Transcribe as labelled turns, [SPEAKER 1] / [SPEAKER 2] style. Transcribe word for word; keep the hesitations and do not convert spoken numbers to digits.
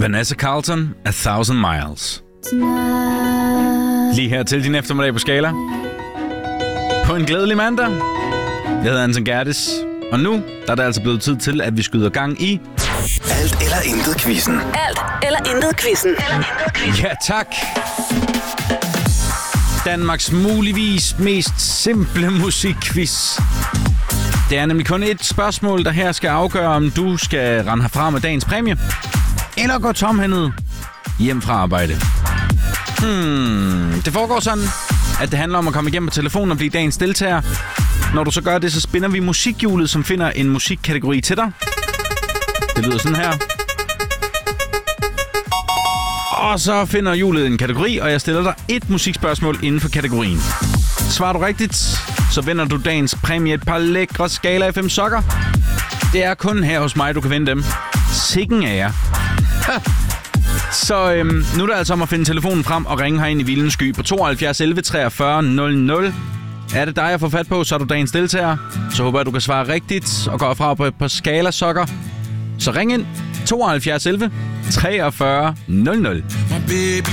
[SPEAKER 1] Vanessa Carlton, A Thousand Miles. Lige her til din eftermiddag på Skala. På en glædelig mandag. Jeg hedder Anton Gertis. Og nu der er det altså blevet tid til, at vi skyder gang i...
[SPEAKER 2] Alt eller intet quizzen.
[SPEAKER 3] Alt eller intet quizzen.
[SPEAKER 1] Ja, tak. Danmarks muligvis mest simple musikquiz. Det er nemlig kun et spørgsmål, der her skal afgøre, om du skal rende herfra med dagens præmie, eller gå tomhændet hjem fra arbejde. Hmm, det foregår sådan, at det handler om at komme igennem på telefonen og blive dagens deltager. Når du så gør det, så spinder vi musikhjulet, som finder en musikkategori til dig. Det lyder sådan her. Og så finder hjulet en kategori, og jeg stiller dig et musikspørgsmål inden for kategorien. Svarer du rigtigt, så vinder du dagens præmie et par lækre Skala F M sokker. Det er kun her hos mig, du kan vinde dem. Sikken af jer. Så øhm, nu er det altså om at finde telefonen frem og ringe herind i Vildens Sky på tooghalvfjerds elleve treogfyrre nul nul. Er det dig, jeg får fat på, så er du dagens deltager. Så håber jeg, du kan svare rigtigt og gå fra på et par Skala sokker. Så ring ind tooghalvfjerds elleve treogfyrre nul nul.